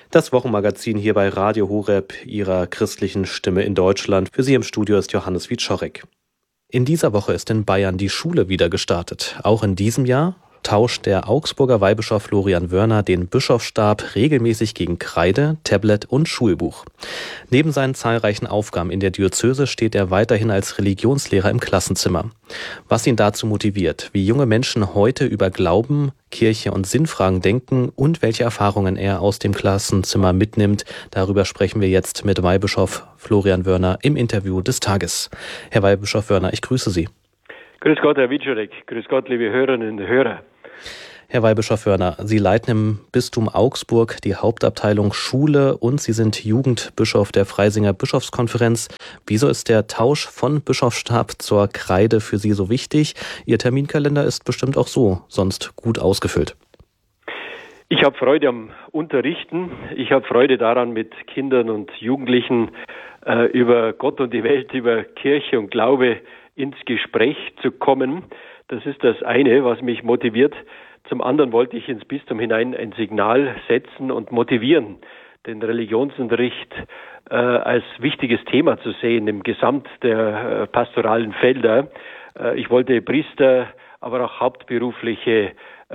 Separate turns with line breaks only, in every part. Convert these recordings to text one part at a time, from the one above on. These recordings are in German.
Das Wochenmagazin hier bei Radio Horeb, Ihrer christlichen Stimme in Deutschland. Für Sie im Studio ist Johannes Wieczorek. In dieser Woche ist in Bayern die Schule wieder gestartet. Auch in diesem Jahr tauscht der Augsburger Weihbischof Florian Wörner den Bischofsstab regelmäßig gegen Kreide, Tablet und Schulbuch. Neben seinen zahlreichen Aufgaben in der Diözese steht er weiterhin als Religionslehrer im Klassenzimmer. Was ihn dazu motiviert, wie junge Menschen heute über Glauben, Kirche und Sinnfragen denken und welche Erfahrungen er aus dem Klassenzimmer mitnimmt, darüber sprechen wir jetzt mit Weihbischof Florian Wörner im Interview des Tages. Herr Weihbischof Wörner, ich grüße Sie.
Grüß Gott, Herr Wieczorek. Grüß Gott, liebe Hörerinnen und Hörer.
Herr Weihbischof Wörner, Sie leiten im Bistum Augsburg die Hauptabteilung Schule und Sie sind Jugendbischof der Freisinger Bischofskonferenz. Wieso ist der Tausch von Bischofsstab zur Kreide für Sie so wichtig? Ihr Terminkalender ist bestimmt auch so sonst gut ausgefüllt.
Ich habe Freude am Unterrichten. Ich habe Freude daran, mit Kindern und Jugendlichen über Gott und die Welt, über Kirche und Glaube ins Gespräch zu kommen. Das ist das eine, was mich motiviert. Zum anderen wollte ich ins Bistum hinein ein Signal setzen und motivieren, den Religionsunterricht als wichtiges Thema zu sehen im Gesamt der pastoralen Felder. Ich wollte Priester, aber auch Hauptberufliche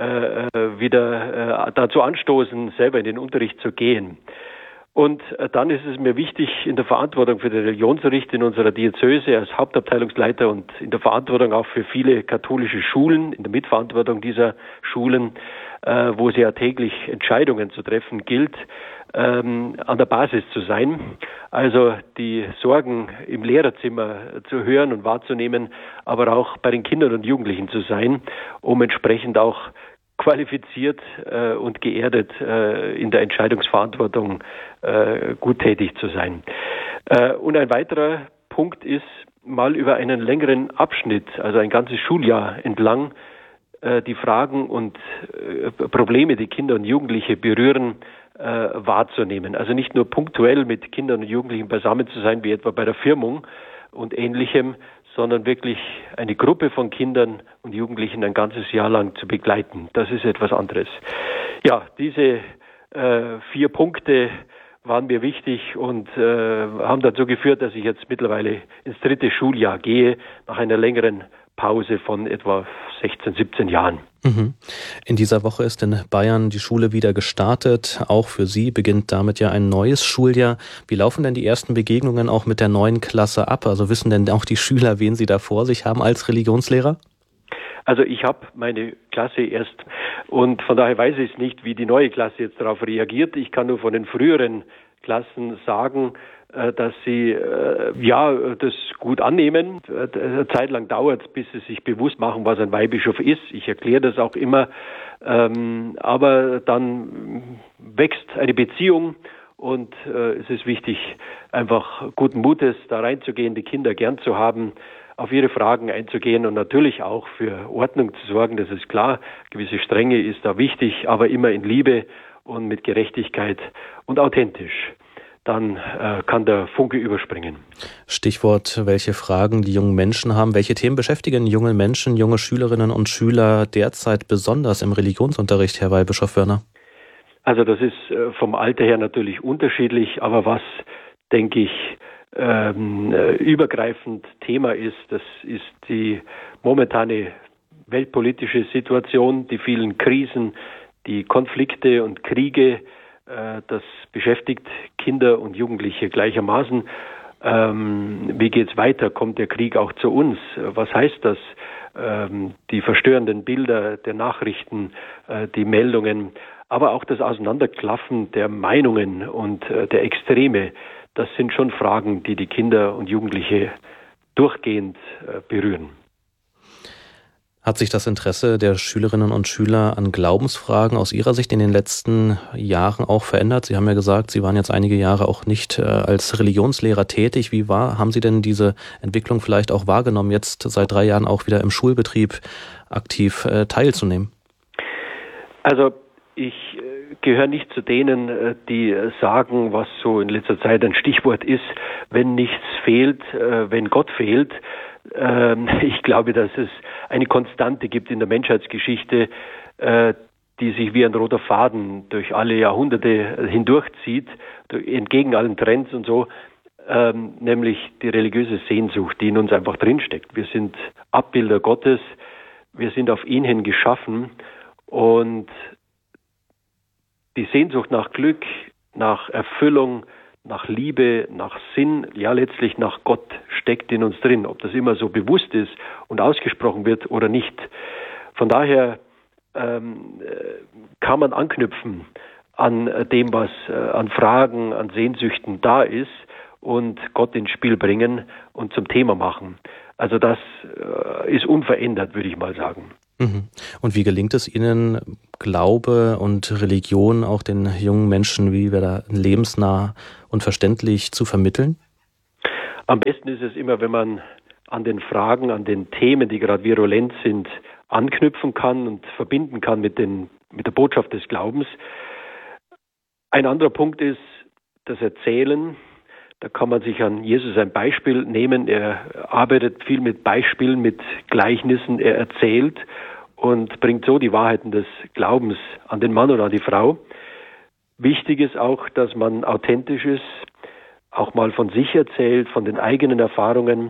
wieder dazu anstoßen, selber in den Unterricht zu gehen. Und dann ist es mir wichtig, in der Verantwortung für den Religionsunterricht in unserer Diözese als Hauptabteilungsleiter und in der Verantwortung auch für viele katholische Schulen, in der Mitverantwortung dieser Schulen, wo es ja täglich Entscheidungen zu treffen gilt, an der Basis zu sein. Also die Sorgen im Lehrerzimmer zu hören und wahrzunehmen, aber auch bei den Kindern und Jugendlichen zu sein, um entsprechend auch qualifiziert und geerdet in der Entscheidungsverantwortung gut tätig zu sein. Und ein weiterer Punkt ist, mal über einen längeren Abschnitt, also ein ganzes Schuljahr entlang, die Fragen und Probleme, die Kinder und Jugendliche berühren, wahrzunehmen. Also nicht nur punktuell mit Kindern und Jugendlichen beisammen zu sein, wie etwa bei der Firmung und Ähnlichem, sondern wirklich eine Gruppe von Kindern und Jugendlichen ein ganzes Jahr lang zu begleiten. Das ist etwas anderes. Ja, diese 4 Punkte waren mir wichtig und haben dazu geführt, dass ich jetzt mittlerweile ins 3. Schuljahr gehe, nach einer längeren Pause von etwa 16, 17 Jahren.
In dieser Woche ist in Bayern die Schule wieder gestartet. Auch für Sie beginnt damit ja ein neues Schuljahr. Wie laufen denn die ersten Begegnungen auch mit der neuen Klasse ab? Also wissen denn auch die Schüler, wen sie da vor sich haben als Religionslehrer?
Also ich habe meine Klasse erst und von daher weiß ich es nicht, wie die neue Klasse jetzt darauf reagiert. Ich kann nur von den früheren Klassen sagen, dass sie das gut annehmen. Eine Zeit lang dauert es, bis sie sich bewusst machen, was ein Weihbischof ist. Ich erkläre das auch immer. Aber dann wächst eine Beziehung und es ist wichtig, einfach guten Mutes da reinzugehen, die Kinder gern zu haben, auf ihre Fragen einzugehen und natürlich auch für Ordnung zu sorgen. Das ist klar, gewisse Strenge ist da wichtig, aber immer in Liebe und mit Gerechtigkeit und authentisch. Dann kann der Funke überspringen.
Stichwort, welche Fragen die jungen Menschen haben. Welche Themen beschäftigen junge Menschen, junge Schülerinnen und Schüler derzeit besonders im Religionsunterricht, Herr Weihbischof Wörner?
Also das ist vom Alter her natürlich unterschiedlich, aber was, denke ich, übergreifend Thema ist, das ist die momentane weltpolitische Situation, die vielen Krisen, die Konflikte und Kriege. Das beschäftigt Kinder und Jugendliche gleichermaßen. Wie geht's weiter? Kommt der Krieg auch zu uns? Was heißt das? Die verstörenden Bilder der Nachrichten, die Meldungen, aber auch das Auseinanderklaffen der Meinungen und der Extreme, das sind schon Fragen, die die Kinder und Jugendliche durchgehend berühren.
Hat sich das Interesse der Schülerinnen und Schüler an Glaubensfragen aus Ihrer Sicht in den letzten Jahren auch verändert? Sie haben ja gesagt, Sie waren jetzt einige Jahre auch nicht als Religionslehrer tätig. Haben Sie denn diese Entwicklung vielleicht auch wahrgenommen, jetzt seit 3 Jahren auch wieder im Schulbetrieb aktiv teilzunehmen?
Also ich gehöre nicht zu denen, die sagen, was so in letzter Zeit ein Stichwort ist, wenn nichts fehlt, wenn Gott fehlt. Ich glaube, dass es eine Konstante gibt in der Menschheitsgeschichte, die sich wie ein roter Faden durch alle Jahrhunderte hindurchzieht, entgegen allen Trends und so, nämlich die religiöse Sehnsucht, die in uns einfach drinsteckt. Wir sind Abbilder Gottes, wir sind auf ihn hin geschaffen und die Sehnsucht nach Glück, nach Erfüllung, nach Liebe, nach Sinn, ja letztlich nach Gott steckt in uns drin, ob das immer so bewusst ist und ausgesprochen wird oder nicht. Von daher kann man anknüpfen an dem, was an Fragen, an Sehnsüchten da ist und Gott ins Spiel bringen und zum Thema machen. Also das ist unverändert, würde ich mal sagen.
Und wie gelingt es Ihnen, Glaube und Religion auch den jungen Menschen, wie wir da lebensnah und verständlich zu vermitteln?
Am besten ist es immer, wenn man an den Fragen, an den Themen, die gerade virulent sind, anknüpfen kann und verbinden kann mit der Botschaft des Glaubens. Ein anderer Punkt ist das Erzählen. Da kann man sich an Jesus ein Beispiel nehmen. Er arbeitet viel mit Beispielen, mit Gleichnissen. Er erzählt und bringt so die Wahrheiten des Glaubens an den Mann oder an die Frau. Wichtig ist auch, dass man authentisch ist, auch mal von sich erzählt, von den eigenen Erfahrungen.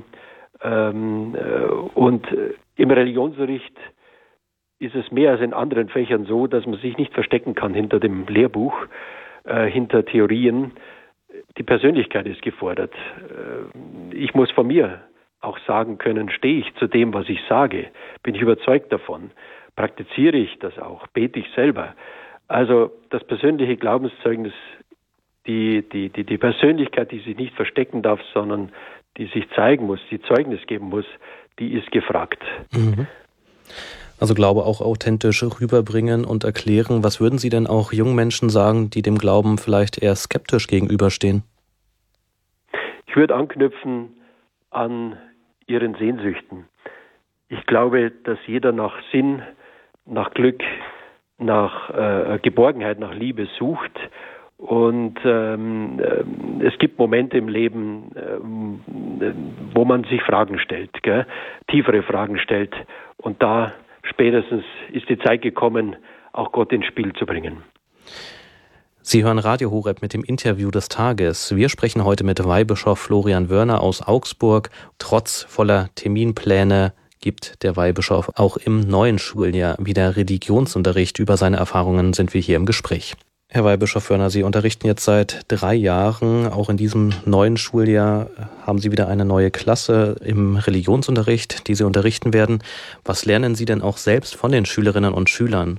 Und im Religionsunterricht ist es mehr als in anderen Fächern so, dass man sich nicht verstecken kann hinter dem Lehrbuch, hinter Theorien. Die Persönlichkeit ist gefordert. Ich muss von mir auch sagen können, stehe ich zu dem, was ich sage? Bin ich überzeugt davon? Praktiziere ich das auch? Bete ich selber? Also das persönliche Glaubenszeugnis, die Persönlichkeit, die sich nicht verstecken darf, sondern die sich zeigen muss, die Zeugnis geben muss, die ist gefragt.
Also Glaube auch authentisch rüberbringen und erklären. Was würden Sie denn auch jungen Menschen sagen, die dem Glauben vielleicht eher skeptisch gegenüberstehen?
Ich würde anknüpfen an ihren Sehnsüchten. Ich glaube, dass jeder nach Sinn, nach Glück, nach Geborgenheit, nach Liebe sucht. Und es gibt Momente im Leben, wo man sich Fragen stellt, tiefere Fragen stellt. Und da spätestens ist die Zeit gekommen, auch Gott ins Spiel zu bringen.
Sie hören Radio Horeb mit dem Interview des Tages. Wir sprechen heute mit Weihbischof Florian Wörner aus Augsburg. Trotz voller Terminpläne gibt der Weihbischof auch im neuen Schuljahr wieder Religionsunterricht. Über seine Erfahrungen sind wir hier im Gespräch. Herr Weihbischof Wörner, Sie unterrichten jetzt seit 3 Jahren. Auch in diesem neuen Schuljahr haben Sie wieder eine neue Klasse im Religionsunterricht, die Sie unterrichten werden. Was lernen Sie denn auch selbst von den Schülerinnen und Schülern?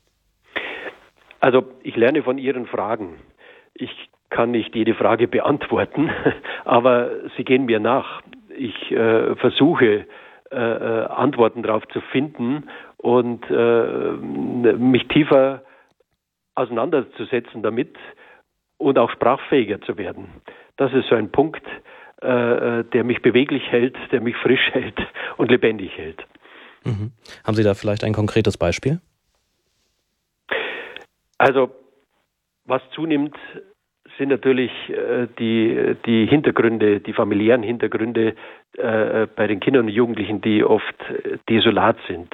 Also ich lerne von Ihren Fragen. Ich kann nicht jede Frage beantworten, aber sie gehen mir nach. Ich versuche Antworten darauf zu finden und mich tiefer auseinanderzusetzen damit und auch sprachfähiger zu werden. Das ist so ein Punkt, der mich beweglich hält, der mich frisch hält und lebendig hält.
Haben Sie da vielleicht ein konkretes Beispiel?
Also, was zunimmt, sind natürlich die Hintergründe, die familiären Hintergründe bei den Kindern und Jugendlichen, die oft desolat sind.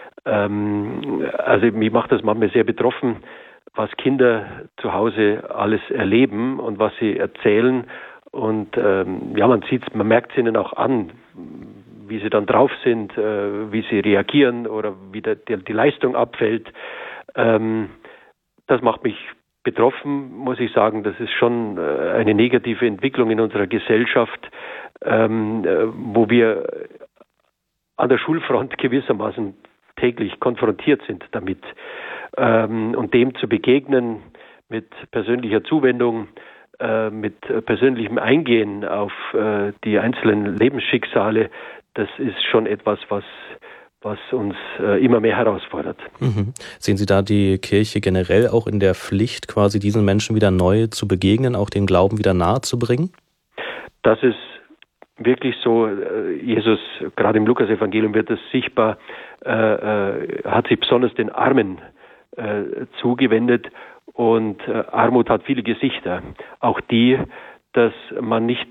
Also mich macht das manchmal sehr betroffen, was Kinder zu Hause alles erleben und was sie erzählen. Und man merkt es ihnen auch an, wie sie dann drauf sind, wie sie reagieren oder wie die Leistung abfällt. Das macht mich betroffen, muss ich sagen. Das ist schon eine negative Entwicklung in unserer Gesellschaft, wo wir an der Schulfront gewissermaßen täglich konfrontiert sind damit. Und dem zu begegnen mit persönlicher Zuwendung, mit persönlichem Eingehen auf die einzelnen Lebensschicksale, das ist schon etwas, was uns immer mehr herausfordert.
Sehen Sie da die Kirche generell auch in der Pflicht, quasi diesen Menschen wieder neu zu begegnen, auch den Glauben wieder nahe zu bringen?
Das ist wirklich so. Jesus, gerade im Lukas-Evangelium wird es sichtbar, hat sich besonders den Armen zugewendet und Armut hat viele Gesichter. Auch die, dass man nicht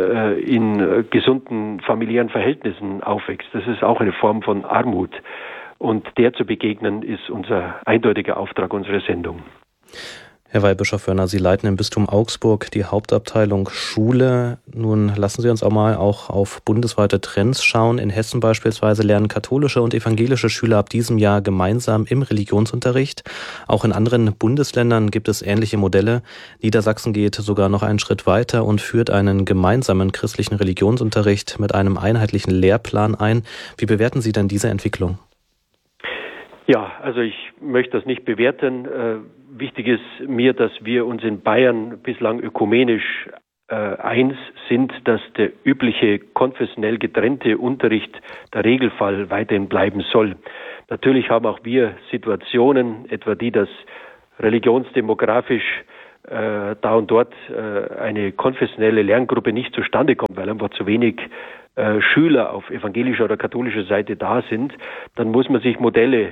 in gesunden familiären Verhältnissen aufwächst. Das ist auch eine Form von Armut. Und der zu begegnen, ist unser eindeutiger Auftrag, unsere Sendung.
Herr Weihbischof Wörner, Sie leiten im Bistum Augsburg die Hauptabteilung Schule. Nun lassen Sie uns auch mal auf bundesweite Trends schauen. In Hessen beispielsweise lernen katholische und evangelische Schüler ab diesem Jahr gemeinsam im Religionsunterricht. Auch in anderen Bundesländern gibt es ähnliche Modelle. Niedersachsen geht sogar noch einen Schritt weiter und führt einen gemeinsamen christlichen Religionsunterricht mit einem einheitlichen Lehrplan ein. Wie bewerten Sie denn diese Entwicklung?
Ja, also ich möchte das nicht bewerten. Wichtig ist mir, dass wir uns in Bayern bislang ökumenisch eins sind, dass der übliche konfessionell getrennte Unterricht der Regelfall weiterhin bleiben soll. Natürlich haben auch wir Situationen, etwa die, dass religionsdemografisch da und dort eine konfessionelle Lerngruppe nicht zustande kommt, weil einfach zu wenig Schüler auf evangelischer oder katholischer Seite da sind. Dann muss man sich Modelle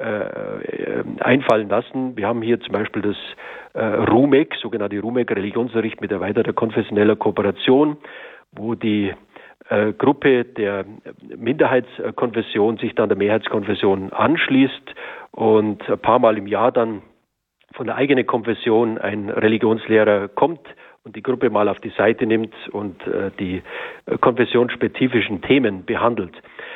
einfallen lassen. Wir haben hier zum Beispiel das RUMEC, sogenannte RUMEC, Religionsunterricht mit erweiterter konfessioneller Kooperation, wo die Gruppe der Minderheitskonfession sich dann der Mehrheitskonfession anschließt und ein paar Mal im Jahr dann von der eigenen Konfession ein Religionslehrer kommt und die Gruppe mal auf die Seite nimmt und die konfessionsspezifischen Themen behandelt.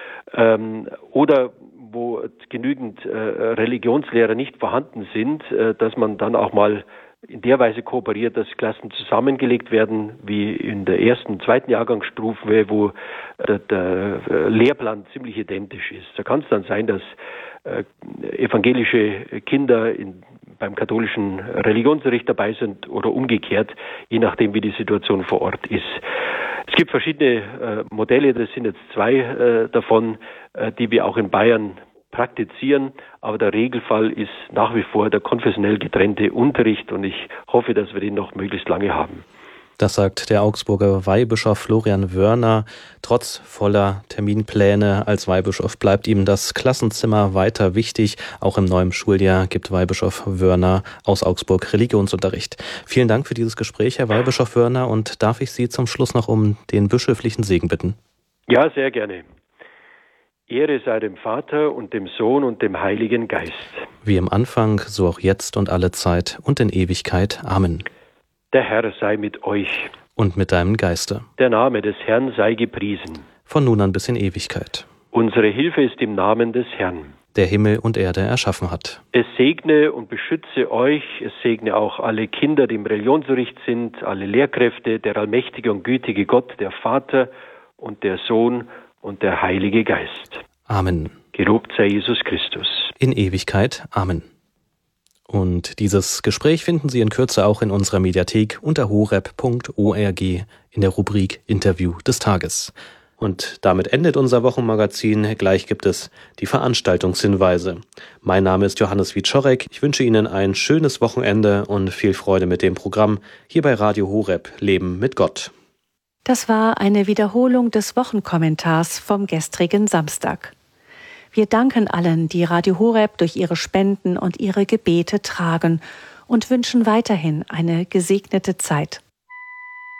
Oder wo genügend Religionslehrer nicht vorhanden sind, dass man dann auch mal in der Weise kooperiert, dass Klassen zusammengelegt werden, wie in der ersten und zweiten Jahrgangsstufe, wo der Lehrplan ziemlich identisch ist. Da kann es dann sein, dass evangelische Kinder beim katholischen Religionsunterricht dabei sind oder umgekehrt, je nachdem, wie die Situation vor Ort ist. Es gibt verschiedene Modelle, das sind jetzt zwei davon, die wir auch in Bayern praktizieren, aber der Regelfall ist nach wie vor der konfessionell getrennte Unterricht und ich hoffe, dass wir den noch möglichst lange haben.
Das sagt der Augsburger Weihbischof Florian Wörner. Trotz voller Terminpläne als Weihbischof bleibt ihm das Klassenzimmer weiter wichtig. Auch im neuen Schuljahr gibt Weihbischof Wörner aus Augsburg Religionsunterricht. Vielen Dank für dieses Gespräch, Herr Weihbischof Wörner. Und darf ich Sie zum Schluss noch um den bischöflichen Segen bitten?
Ja, sehr gerne. Ehre sei dem Vater und dem Sohn und dem Heiligen Geist.
Wie im Anfang, so auch jetzt und alle Zeit und in Ewigkeit. Amen.
Der Herr sei mit euch.
Und mit deinem Geiste.
Der Name des Herrn sei gepriesen.
Von nun an bis in Ewigkeit.
Unsere Hilfe ist im Namen des Herrn,
der Himmel und Erde erschaffen hat.
Es segne und beschütze euch, es segne auch alle Kinder, die im Religionsunterricht sind, alle Lehrkräfte, der allmächtige und gütige Gott, der Vater und der Sohn und der Heilige Geist.
Amen.
Gelobt sei Jesus Christus.
In Ewigkeit. Amen. Und dieses Gespräch finden Sie in Kürze auch in unserer Mediathek unter horeb.org in der Rubrik Interview des Tages. Und damit endet unser Wochenmagazin. Gleich gibt es die Veranstaltungshinweise. Mein Name ist Johannes Wieczorek. Ich wünsche Ihnen ein schönes Wochenende und viel Freude mit dem Programm hier bei Radio Horeb Leben mit Gott.
Das war eine Wiederholung des Wochenkommentars vom gestrigen Samstag. Wir danken allen, die Radio Horeb durch ihre Spenden und ihre Gebete tragen und wünschen weiterhin eine gesegnete Zeit.